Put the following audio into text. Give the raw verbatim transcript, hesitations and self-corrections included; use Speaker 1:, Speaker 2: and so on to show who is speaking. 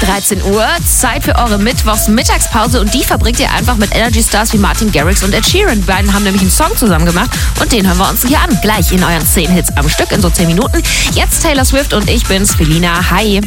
Speaker 1: dreizehn Uhr. Zeit für eure Mittwochs-Mittagspause und die verbringt ihr einfach mit Energy-Stars wie Martin Garrix und Ed Sheeran. Die beiden haben nämlich einen Song zusammen gemacht und den hören wir uns hier an. Gleich in euren zehn Hits am Stück in so zehn Minuten. Jetzt Taylor Swift und ich bin's, Felina. Hi.